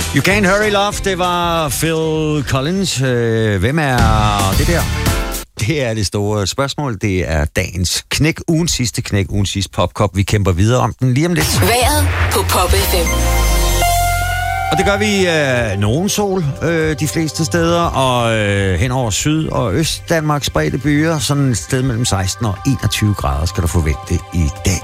You Can't Hurry Love, det var Phil Collins. Hvem er det der? Det er det store spørgsmål. Det er dagens knæk, ugens sidste popkop. Vi kæmper videre om den lige om lidt. Vejret på Pop FM. Og det gør vi nogen sol de fleste steder, og hen over Syd- og Øst-Danmarks spredte byer, sådan et sted mellem 16 og 21 grader skal du forvente i dag.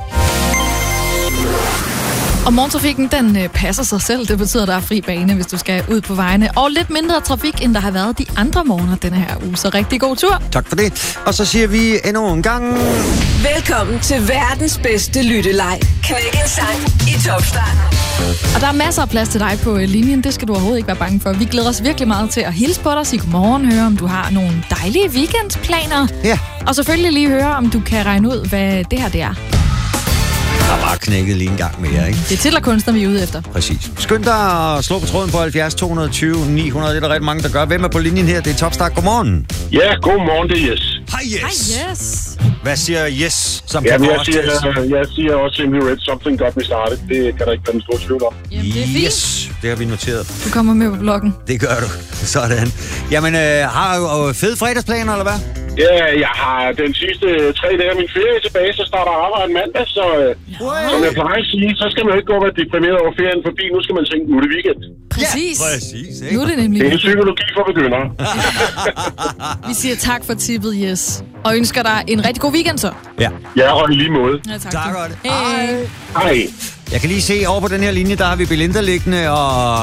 Og morgentrafikken, den passer sig selv. Det betyder, at der er fri bane, hvis du skal ud på vejene. Og lidt mindre trafik, end der har været de andre morgener denne her uge. Så rigtig god tur. Tak for det. Og så siger vi endnu en gang... Velkommen til verdens bedste lytteleg. Knæk en sang i topstarten. Og der er masser af plads til dig på linjen. Det skal du overhovedet ikke være bange for. Vi glæder os virkelig meget til at hilse på dig, sige godmorgen, høre om du har nogle dejlige weekendplaner. Ja. Og selvfølgelig lige høre, om du kan regne ud, hvad det her det er. Der er bare knækket lige en gang mere, ikke? Det er titlerkunstner, vi er ude efter. Præcis. Skynd dig at slå på tråden på 70 220 900. Det er der rigtig mange, der gør. Hvem er på linjen her? Det er Topstart. Godmorgen. Ja, godmorgen, det er Yes. Hej, Yes. Hej, yes. Hvad siger Yes, som Ja, kan men få jeg siger også Simply Red, Something Got Me Started. Det kan der ikke være en stor tvivl om. Jamen, det er fint. Yes, det har vi noteret. Du kommer med på bloggen. Det gør du. Sådan. Jamen, har du fede fredagsplaner, eller hvad? Ja, jeg har den sidste 3 dage af min ferie tilbage, så starter arbejde mandag, så som jeg plejer at sige, så skal man jo ikke gå og være deprimeret over ferien forbi. Nu skal man tænke, nu er det weekend. Præcis. Ja, præcis. Ikke? Nu er det nemlig. Det er en psykologi for begyndere. Vi siger tak for tippet, yes. Og ønsker dig en rigtig god weekend så. Ja. Ja, og i lige måde. Ja, tak. Tak for det. Hej. Hej. Jeg kan lige se over på den her linje, der har vi Belinda liggende, og...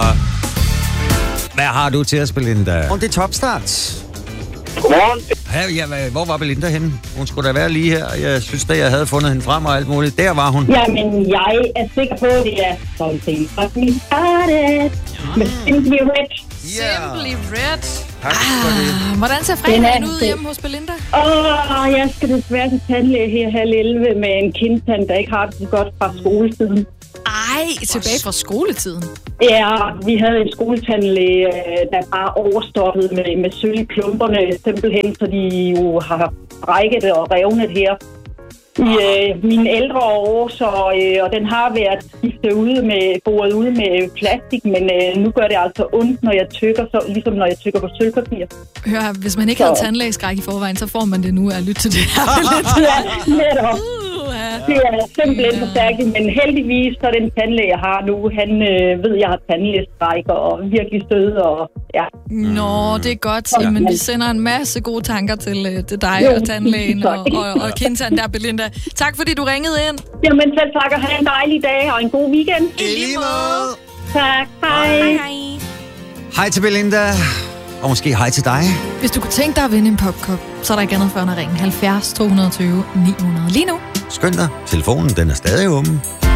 Hvad har du til os, Belinda? Og det er Topstart. Godmorgen. Ja, hvor var Belinda henne? Hun skulle da være lige her. Jeg synes da, jeg havde fundet hende frem og alt muligt. Der var hun. Jamen, jeg er sikker på, at det er Something Got Me Started med Simply Red. Simply Red. Tak for det. Hvordan ser fredagen ud hjemme hos Belinda? Jeg skal desværre til tandlæge her 10:30 med en kindtand, der ikke har det så godt fra skoletiden. Ej, tilbage fra skoletiden. Ja, vi havde en skoletandlæge, der bare overstoppede med sølv i klumperne, simpelthen, så de jo har brækket og revnet her i mine ældre år, og den har været boret ude med plastik, men nu gør det altså ondt, når jeg tykker, så ligesom når jeg tykker på sølvpapir. Hør, hvis man ikke havde tandlægeskræk i forvejen, så får man det nu at lytte til det her. Ja, netop. Det er simpelthen forstærket, men heldigvis så den tandlæge, jeg har nu, han ved, jeg har tandlægeskræk og virkelig sød, og ja. Nå, det er godt, men vi sender en masse gode tanker til dig og tandlægen og kindtand der, Belinda. Tak fordi du ringede ind. Jamen selv tak, og have en dejlig dag og en god weekend. I lige måde. Tak, hej. Hej til Belinda. Og måske hej til dig. Hvis du kunne tænke dig at vinde en popkop, så er der ikke andet før end at ringe 70 220 900 lige nu. Skynd dig. Telefonen, den er stadig åben.